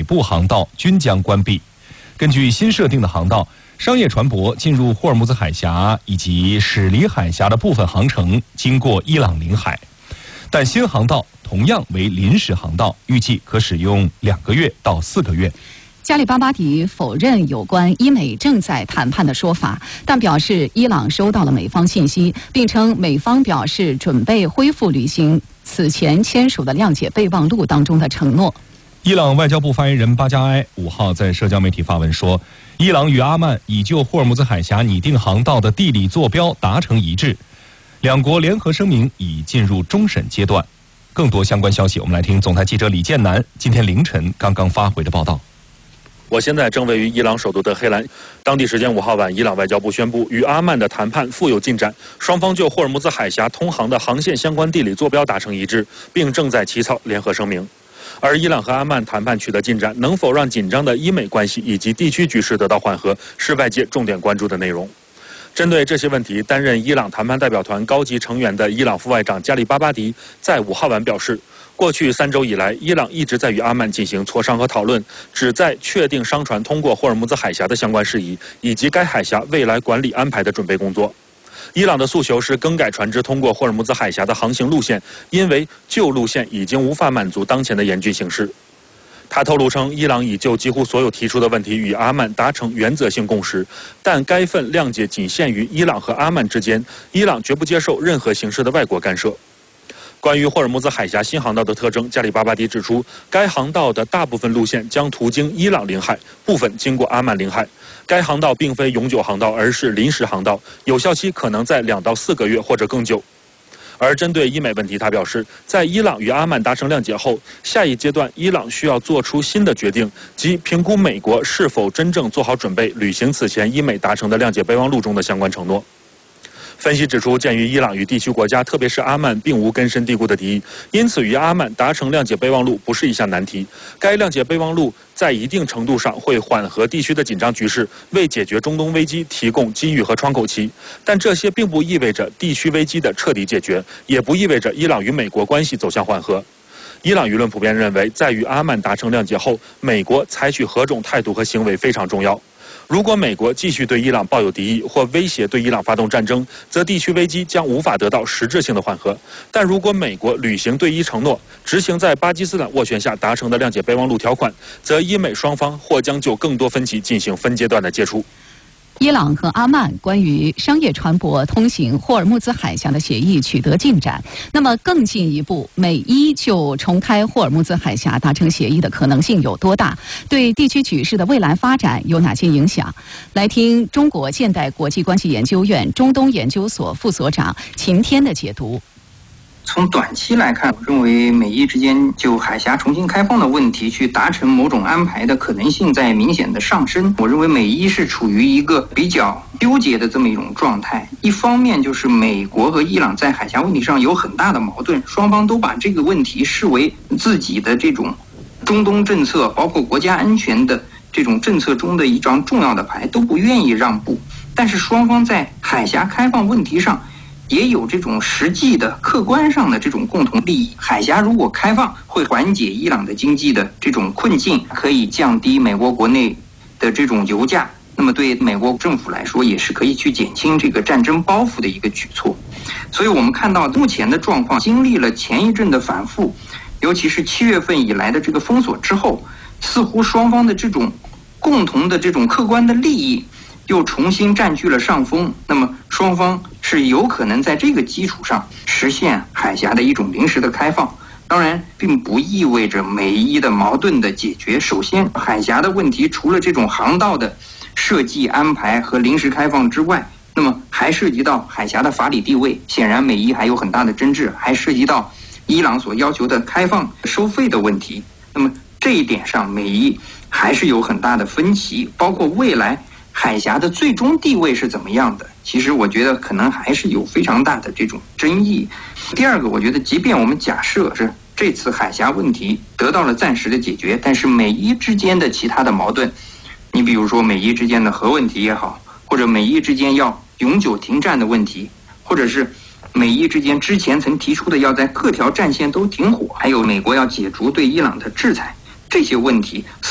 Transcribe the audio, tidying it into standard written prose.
部航道均将关闭。根据新设定的航道，商业船舶进入霍尔木兹海峡以及驶离海峡的部分航程经过伊朗领海，但新航道同样为临时航道，预计可使用2个月到4个月。 加里巴巴迪否认有关伊美正在谈判的说法，但表示伊朗收到了美方信息，并称美方表示准备恢复履行此前签署的谅解备忘录当中的承诺。 伊朗外交部发言人巴加埃5号在社交媒体发文说，伊朗与阿曼已就霍尔木兹海峡拟定航道的地理坐标达成一致，两国联合声明已进入终审阶段。更多相关消息，我们来听总台记者李建南今天凌晨刚刚发回的报道。 我现在正位于伊朗首都德黑兰，当地时间5号晚，伊朗外交部宣布，与阿曼的谈判富有进展，双方就霍尔木兹海峡通航的航线相关地理坐标达成一致，并正在起草联合声明。而伊朗和阿曼谈判取得进展，能否让紧张的伊美关系以及地区局势得到缓和，是外界重点关注的内容。针对这些问题，担任伊朗谈判代表团高级成员的伊朗副外长加里巴巴迪在5号晚表示，过去3周以来，伊朗一直在与阿曼进行磋商和讨论，旨在确定商船通过霍尔木兹海峡的相关事宜，以及该海峡未来管理安排的准备工作。伊朗的诉求是更改船只通过霍尔木兹海峡的航行路线，因为旧路线已经无法满足当前的严峻形势。他透露称，伊朗已就几乎所有提出的问题与阿曼达成原则性共识，但该份谅解仅限于伊朗和阿曼之间，伊朗绝不接受任何形式的外国干涉。关于霍尔木兹海峡新航道的特征，加里巴巴迪指出，该航道的大部分路线将途经伊朗领海，部分经过阿曼领海。该航道并非永久航道，而是临时航道，有效期可能在2到4个月或者更久。而针对伊美问题，他表示，在伊朗与阿曼达成谅解后，下一阶段伊朗需要做出新的决定，即评估美国是否真正做好准备履行此前伊美达成的谅解备忘录中的相关承诺。分析指出，鉴于伊朗与地区国家，特别是阿曼，并无根深蒂固的敌意，因此与阿曼达成谅解备忘录不是一项难题。该谅解备忘录在一定程度上会缓和地区的紧张局势，为解决中东危机提供机遇和窗口期。但这些并不意味着地区危机的彻底解决，也不意味着伊朗与美国关系走向缓和。伊朗舆论普遍认为，在与阿曼达成谅解后，美国采取何种态度和行为非常重要。如果美国继续对伊朗抱有敌意或威胁对伊朗发动战争，则地区危机将无法得到实质性的缓和。但如果美国履行对伊承诺，执行在巴基斯坦斡旋下达成的谅解备忘录条款，则伊美双方或将就更多分歧进行分阶段的接触。 伊朗和阿曼关于商业船舶通行霍尔木兹海峡的协议取得进展，那么更进一步，美伊就重开霍尔木兹海峡达成协议的可能性有多大？对地区局势的未来发展有哪些影响？来听中国现代国际关系研究院中东研究所副所长秦天的解读。 从短期来看，我认为美伊之间就海峡重新开放的问题去达成某种安排的可能性在明显的上升。我认为美伊是处于一个比较纠结的这么一种状态。一方面就是美国和伊朗在海峡问题上有很大的矛盾，双方都把这个问题视为自己的这种中东政策，包括国家安全的这种政策中的一张重要的牌，都不愿意让步。但是双方在海峡开放问题上也有这种实际的客观上的这种共同利益。海峡如果开放，会缓解伊朗的经济的这种困境，可以降低美国国内的这种油价，那么对美国政府来说也是可以去减轻这个战争包袱的一个举措。所以我们看到目前的状况，经历了前一阵的反复，尤其是7月份以来的这个封锁之后，似乎双方的这种共同的这种客观的利益又重新占据了上风，那么双方是有可能在这个基础上实现海峡的一种临时的开放。当然并不意味着美伊的矛盾的解决。首先，海峡的问题除了这种航道的设计安排和临时开放之外，那么还涉及到海峡的法理地位，显然美伊还有很大的争执，还涉及到伊朗所要求的开放收费的问题。那么这一点上美伊还是有很大的分歧，包括未来海峡的最终地位是怎么样的，其实我觉得可能还是有非常大的这种争议。第二个，我觉得即便我们假设是这次海峡问题得到了暂时的解决，但是美伊之间的其他的矛盾，你比如说美伊之间的核问题也好，或者美伊之间要永久停战的问题，或者是美伊之间之前曾提出的要在各条战线都停火，还有美国要解除对伊朗的制裁，这些问题